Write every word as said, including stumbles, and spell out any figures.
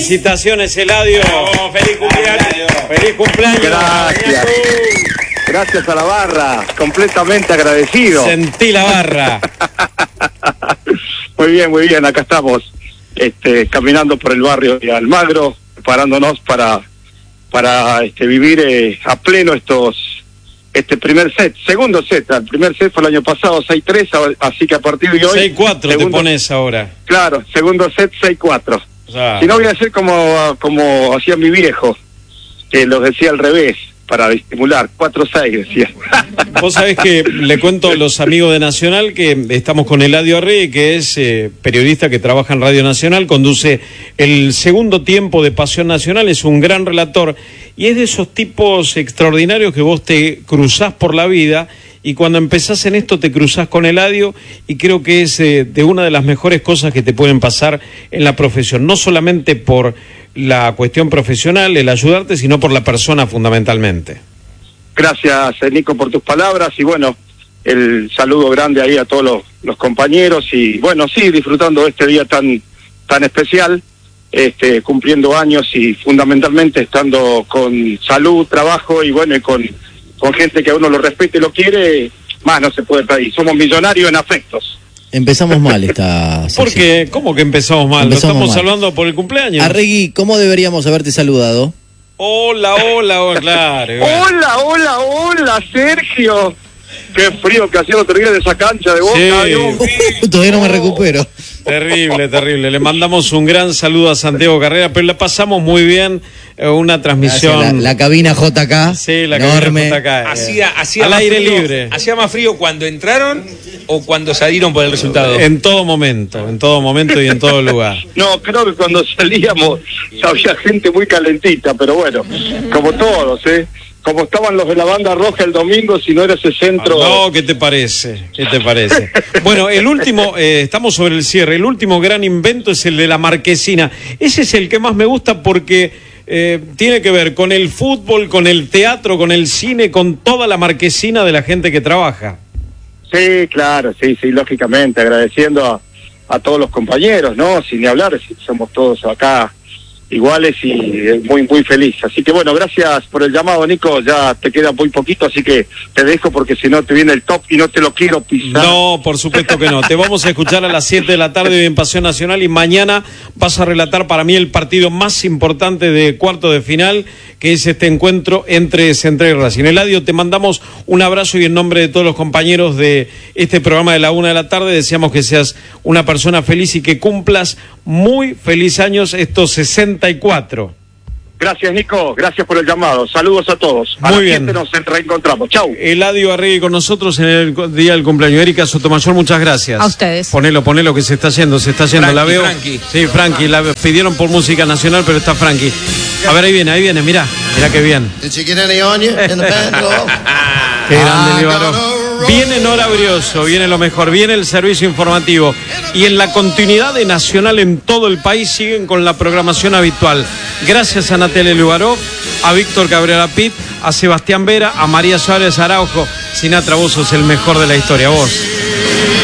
Felicitaciones, Eladio. Oh, feliz cumpleaños. Feliz cumpleaños. Gracias. Gracias a la barra, completamente agradecido. Sentí la barra. Muy bien, muy bien, acá estamos, este, caminando por el barrio de Almagro, preparándonos para, para este, vivir eh, a pleno estos, este primer set, segundo set. El primer set fue el año pasado, seis tres, así que a partir de hoy... seis cuatro te pones ahora. Claro, segundo set, seis cuatro. O sea, si no voy a hacer como, como hacía mi viejo, que los decía al revés, para estimular, cuatro seis decía. Vos sabés que le cuento a los amigos de Nacional que estamos con Eladio Arregui, que es eh, periodista que trabaja en Radio Nacional, conduce el segundo tiempo de Pasión Nacional, es un gran relator y es de esos tipos extraordinarios que vos te cruzás por la vida y cuando empezás en esto te cruzás con Eladio y creo que es eh, de una de las mejores cosas que te pueden pasar en la profesión, no solamente por la cuestión profesional, el ayudarte, sino por la persona fundamentalmente. Gracias, Nico, por tus palabras y bueno, el saludo grande ahí a todos los, los compañeros y bueno, sí, disfrutando de este día tan tan especial, este, cumpliendo años y fundamentalmente estando con salud, trabajo y bueno, y con, con gente que a uno lo respete y lo quiere, más no se puede pedir. Somos millonarios en afectos. Empezamos mal esta sección. ¿Por qué? ¿Cómo que empezamos mal? Empezamos ¿Lo estamos mal. saludando por el cumpleaños? Arregui, ¿cómo deberíamos haberte saludado? Hola, hola, hola, claro. Hola, hola, hola, Sergio. Qué frío que hacía el otro día de esa cancha de Boca. Sí. Dios. Todavía no me recupero. Terrible, terrible. Le mandamos un gran saludo a Santiago Carrera, pero la pasamos muy bien, eh, una transmisión. Gracias, la, la cabina J K. Sí, la enorme. cabina J K. eh, Hacía, hacía al más aire frío, libre. ¿Hacía más frío cuando entraron o cuando salieron por el resultado? En todo momento, en todo momento y en todo lugar. No, creo que cuando salíamos había gente muy calentita, pero bueno, como todos, ¿eh? Como estaban los de la banda roja el domingo, si no era ese centro... No, ¿qué te parece? ¿Qué te parece? Bueno, el último, eh, estamos sobre el cierre, el último gran invento es el de la marquesina. Ese es el que más me gusta porque eh, tiene que ver con el fútbol, con el teatro, con el cine, con toda la marquesina de la gente que trabaja. Sí, claro, sí, sí, lógicamente, agradeciendo a, a todos los compañeros, ¿no? Sin ni hablar, si somos todos acá iguales y eh, muy, muy feliz. Así que bueno, gracias por el llamado, Nico, ya te queda muy poquito, así que te dejo porque si no te viene el top y no te lo quiero pisar. No, por supuesto que no. Te vamos a escuchar a las siete de la tarde hoy en Pasión Nacional y mañana vas a relatar para mí el partido más importante de cuarto de final, que es este encuentro entre Central y Racing. Eladio, te mandamos un abrazo y en nombre de todos los compañeros de este programa de la una de la tarde deseamos que seas una persona feliz y que cumplas muy feliz años estos sesenta y cuatro. Gracias, Nico, gracias por el llamado. Saludos a todos. A Muy las bien. siete nos reencontramos. Chau. Eladio Arregui con nosotros en el día del cumpleaños. Erika Sotomayor, muchas gracias. A ustedes. Ponelo, ponelo que se está yendo, se está yendo. Frankie, la veo. Frankie. Sí, Frankie, la pidieron por música nacional, pero está Frankie. A ver, ahí viene, ahí viene, mirá, mirá qué bien. Qué grande, Líbaro. Viene Nora Brioso, viene lo mejor, viene el servicio informativo. Y en la continuidad de Nacional en todo el país siguen con la programación habitual. Gracias a Natalia Lugaró, a Víctor Cabrera Pitt, a Sebastián Vera, a María Suárez Araujo. Sinatra, vos sos el mejor de la historia, vos.